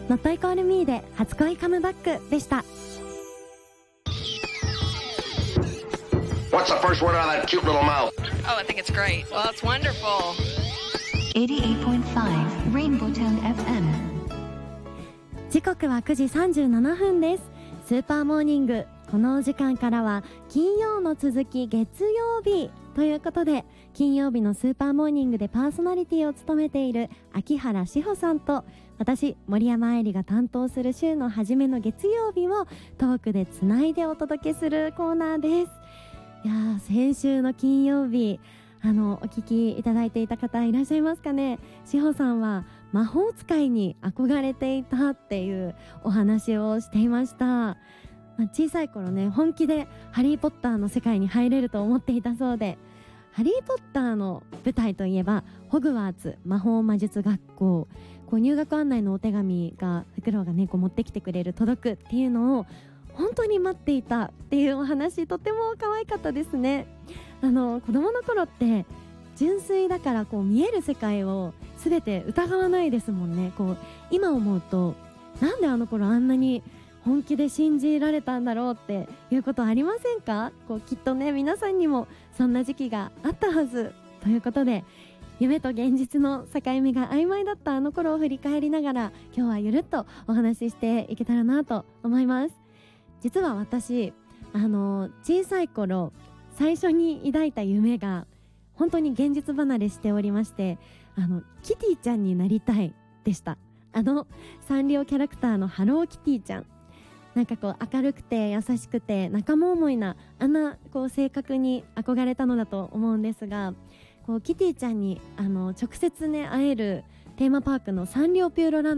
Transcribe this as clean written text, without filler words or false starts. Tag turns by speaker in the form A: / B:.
A: Not Like All Me で初恋カムバックでした。
B: What's the first word out of that cute little mouth?
C: Oh, I think it's great. Well, it's wonderful.
D: 88.5 Rainbow Town FM。
A: 時刻は9時37分です。スーパーモーニング、このお時間からは金曜の続き月曜日ということで、金曜日のスーパーモーニングでパーソナリティを務めている秋原志保さんと私森山愛理が担当する週の初めの月曜日をトークでつないでお届けするコーナーです。いやー、先週の金曜日お聞きいただいていた方いらっしゃいますかね。志保さんは魔法使いに憧れていたっていうお話をしていました。小さい頃ね、本気でハリーポッターの世界に入れると思っていたそうで、ハリーポッターの舞台といえばホグワーツ魔法魔術学校、こう入学案内のお手紙がフクロウがねこう持ってきてくれる、届くっていうのを本当に待っていたっていうお話、とても可愛かったですね。子供の頃って純粋だからこう見える世界を全て疑わないですもんね。こう今思うと、なんであの頃あんなに本気で信じられたんだろうっていうことありませんか？こうきっとね、皆さんにもそんな時期があったはずということで、夢と現実の境目が曖昧だったあの頃を振り返りながら、今日はゆるっとお話ししていけたらなと思います。実は私小さい頃最初に抱いた夢が本当に現実離れしておりまして、キティちゃんになりたいでした。サンリオキャラクターのハローキティちゃん、なんかこう明るくて優しくて仲間思いなあんなこう性格に憧れたのだと思うんですが、こうキティちゃんに直接ね会えるテーマパークのサンリオピューロランド